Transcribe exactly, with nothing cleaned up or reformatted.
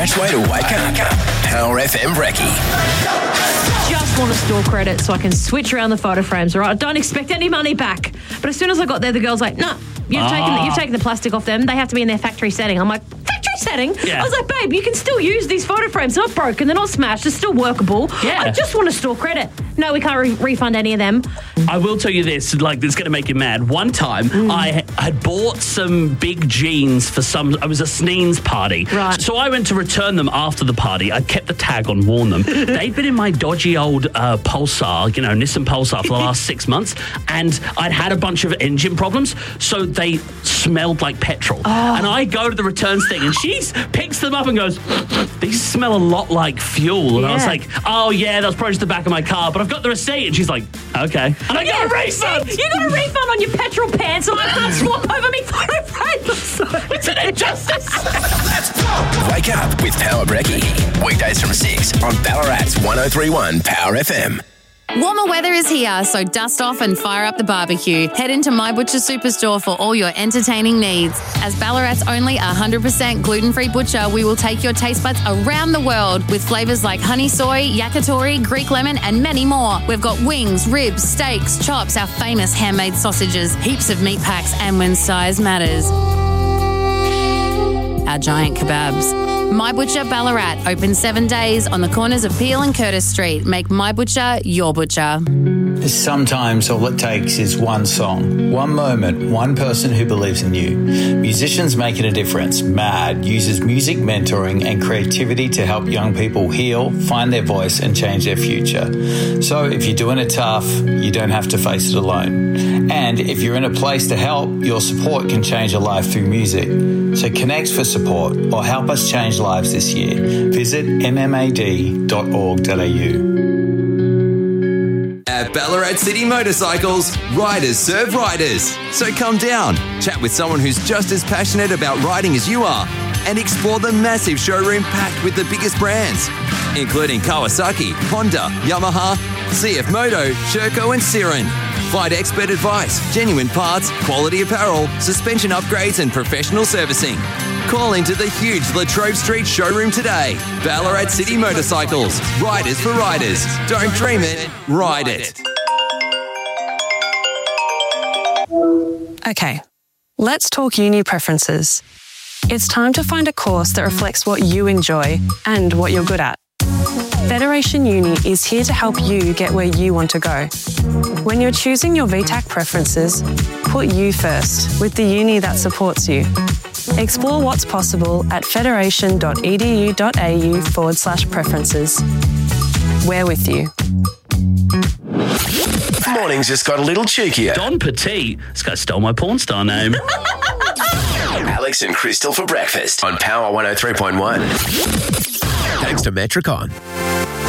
Best way to wake up. Power F M Brekkie. Just want to store credit so I can switch around the photo frames, all right? I don't expect any money back. But as soon as I got there, the girl's like, no, you've, Ah. taken the, you've taken the plastic off them. They have to be in their factory setting. I'm like, factory setting? Yeah. I was like, babe, you can still use these photo frames. They're not broken. They're not smashed. They're still workable. Yeah. I just want to store credit. No, we can't re- refund any of them. I will tell you this, like, it's going to make you mad. One time, Mm. I had bought some big jeans for some, it was a Sneens party. Right. So I went to return them after the party. I kept the tag on, worn them. They'd been in my dodgy old uh, Pulsar, you know, Nissan Pulsar for the last six months, and I'd had a bunch of engine problems, so they smelled like petrol. Oh. And I go to the returns thing, and she picks them up and goes, these smell a lot like fuel. And I was Yeah. like, oh, yeah, that was probably just the back of my car, but I've got the receipt. And she's like, okay. And I got a refund. You got a refund on your petrol pants and I can't swap over me photo frames. It's an injustice. Let's go. Wake up with Power Brekkie. Weekdays from six on Ballarat's one oh three point one Power F M. Warmer weather is here, so dust off and fire up the barbecue. Head into My Butcher Superstore for all your entertaining needs. As Ballarat's only one hundred percent gluten-free butcher, we will take your taste buds around the world with flavours like honey soy, yakitori, Greek lemon, and many more. We've got wings, ribs, steaks, chops, our famous handmade sausages, heaps of meat packs, and when size matters, our giant kebabs. My Butcher Ballarat, open seven days on the corners of Peel and Curtis Street. Make My Butcher your butcher. Sometimes all it takes is one song, one moment, one person who believes in you. Musicians Making a Difference, MAD, uses music mentoring and creativity to help young people heal, find their voice and change their future. So if you're doing it tough, you don't have to face it alone. And if you're in a place to help, your support can change a life through music. So connect for support or help us change lives this year. Visit m m a d dot org dot a u. At Ballarat City Motorcycles, riders serve riders. So come down, chat with someone who's just as passionate about riding as you are, and explore the massive showroom packed with the biggest brands, including Kawasaki, Honda, Yamaha, C F Moto, Sherco and Siren. Find expert advice, genuine parts, quality apparel, suspension upgrades and professional servicing. Call into the huge Latrobe Street showroom today. Ballarat City Motorcycles. Riders for riders. Don't dream it, ride it. Okay, let's talk uni preferences. It's time to find a course that reflects what you enjoy and what you're good at. Federation Uni is here to help you get where you want to go. When you're choosing your V TAC preferences, put you first with the uni that supports you. Explore what's possible at federation.edu.au forward slash preferences. We're with you. Mornings just got a little cheekier. Don Petit. This guy stole my porn star name. Alex and Crystal for breakfast on Power one oh three point one. Thanks to Metricon.